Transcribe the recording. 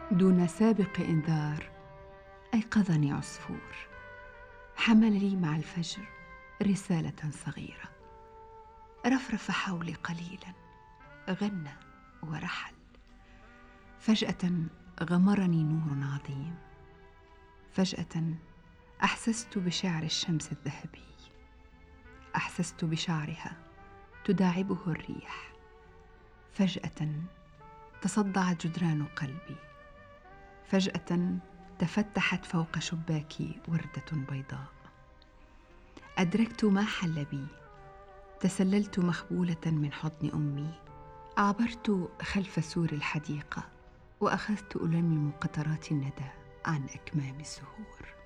دون سابق إنذار أيقظني عصفور، حمل لي مع الفجر رسالة صغيرة، رفرف حولي قليلا، غنى ورحل. فجأة غمرني نور عظيم، فجأة أحسست بشعر الشمس الذهبي، أحسست بشعرها تداعبه الريح. فجأة تصدعت جدران قلبي، فجأة تفتحت فوق شباكي وردة بيضاء. أدركت ما حل بي، تسللت مخبولة من حضن أمي، عبرت خلف سور الحديقة وأخذت ألملم قطرات الندى عن أكمام الزهور.